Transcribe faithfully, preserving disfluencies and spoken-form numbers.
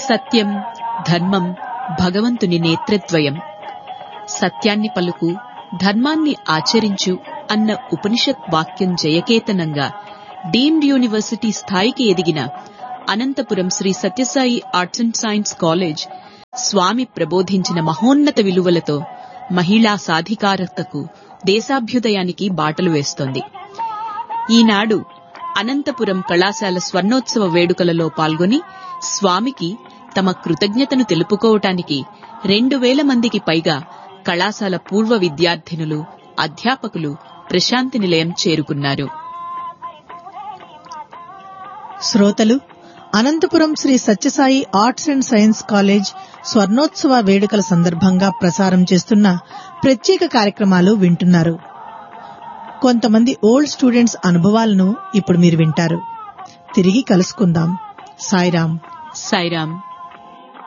సత్యం ధర్మం భగవంతుని నేత్రద్వయం. సత్యాన్ని పలుకు, ధర్మాన్ని ఆచరించు అన్న ఉపనిషత్ వాక్యం జయకేతనంగా డీమ్డ్ యూనివర్సిటీ స్థాయికి ఎదిగిన Anantapuram Shri Sathya Sai arts and science college స్వామి ప్రబోధించిన మహోన్నత విలువలతో మహిళా సాధికారతకు, దేశాభ్యుదయానికి బాటలు వేస్తోంది. ఈనాడు అనంతపురం కళాశాల స్వర్ణోత్సవ వేడుకలలో పాల్గొని స్వామికి తమ కృతజ్ఞతను తెలుపుకోవటానికి రెండు వేల మందికి పైగా కళాశాల పూర్వ విద్యార్థినులు, అధ్యాపకులు ప్రశాంతి నిలయం చేరుకున్నారు. శ్రోతలు, Anantapuram Shri Sathya Sai arts and science college స్వర్ణోత్సవ వేడుకల సందర్భంగా ప్రసారం చేస్తున్న ప్రత్యేక కార్యక్రమాలు వింటున్నారు. కొంతమంది ఓల్డ్ స్టూడెంట్స్ అనుభవాలను ఇప్పుడు మీరు వింటారు. తిరిగి కలుసుకుందాం. సాయిరాం. సాయిరాం.